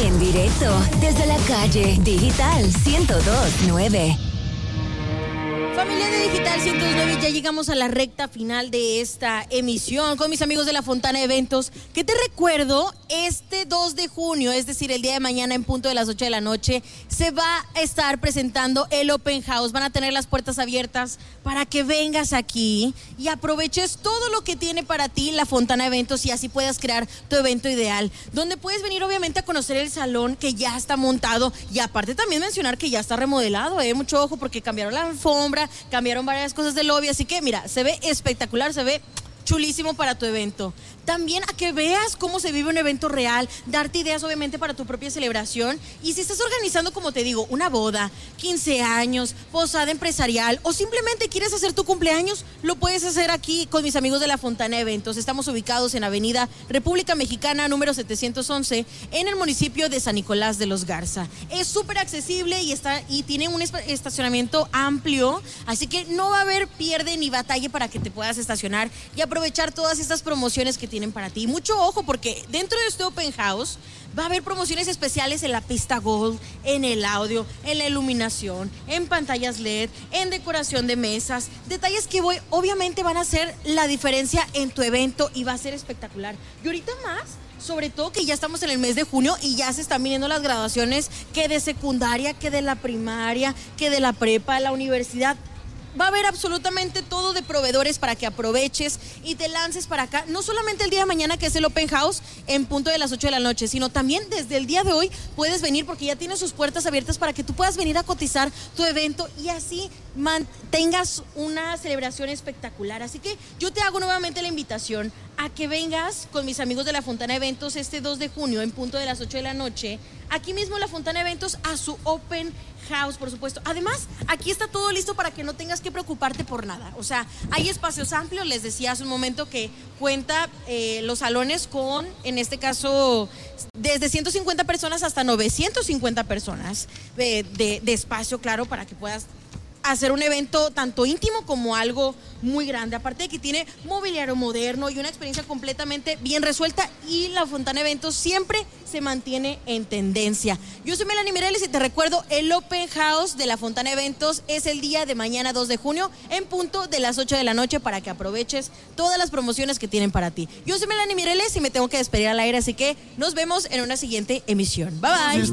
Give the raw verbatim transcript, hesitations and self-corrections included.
En directo desde la calle Digital ciento dos punto nueve. Familia de Digital ciento dos punto nueve, ya llegamos a la recta final de esta emisión con mis amigos de la Fontana Eventos, que te recuerdo, este dos de junio, es decir, el día de mañana en punto de las ocho de la noche, se va a estar presentando el Open House. Van a tener las puertas abiertas para que vengas aquí y aproveches todo lo que tiene para ti la Fontana Eventos y así puedas crear tu evento ideal, donde puedes venir obviamente a conocer el salón que ya está montado y aparte también mencionar que ya está remodelado, eh, mucho ojo porque cambiaron la alfombra, cambiaron varias cosas del lobby, así que mira, se ve espectacular, se ve chulísimo para tu evento. También a que veas cómo se vive un evento real, darte ideas obviamente para tu propia celebración. Y si estás organizando, como te digo, una boda, quince años, posada empresarial o simplemente quieres hacer tu cumpleaños, lo puedes hacer aquí con mis amigos de la Fontana Eventos. Estamos ubicados en Avenida República Mexicana número setecientos once en el municipio de San Nicolás de los Garza. Es súper accesible y, está, y tiene un estacionamiento amplio, así que no va a haber pierde ni batalla para que te puedas estacionar y aprovechar todas estas promociones que tienen para ti. Mucho ojo porque dentro de este Open House va a haber promociones especiales en la pista Gold, en el audio, en la iluminación, en pantallas L E D, en decoración de mesas, detalles que voy, obviamente van a hacer la diferencia en tu evento y va a ser espectacular. Y ahorita más, sobre todo que ya estamos en el mes de junio y ya se están viniendo las graduaciones, que de secundaria, que de la primaria, que de la prepa, la universidad. Va a haber absolutamente todo de proveedores para que aproveches y te lances para acá, no solamente el día de mañana que es el Open House en punto de las ocho de la noche, sino también desde el día de hoy puedes venir porque ya tiene sus puertas abiertas para que tú puedas venir a cotizar tu evento y así tengas una celebración espectacular. Así que yo te hago nuevamente la invitación a que vengas con mis amigos de la Fontana Eventos este dos de junio en punto de las ocho de la noche, aquí mismo en la Fontana Eventos a su Open House, por supuesto. Además, aquí está todo listo para que no tengas que preocuparte por nada. O sea, hay espacios amplios, les decía hace un momento que cuenta eh, los salones con, en este caso, desde ciento cincuenta personas hasta novecientas cincuenta personas de, de, de espacio, claro, para que puedas hacer un evento tanto íntimo como algo muy grande, aparte de que tiene mobiliario moderno y una experiencia completamente bien resuelta y la Fontana Eventos siempre se mantiene en tendencia. Yo soy Melanie Mireles y te recuerdo, el Open House de la Fontana Eventos es el día de mañana dos de junio en punto de las ocho de la noche para que aproveches todas las promociones que tienen para ti. Yo soy Melanie Mireles y me tengo que despedir al aire, así que nos vemos en una siguiente emisión. Bye bye.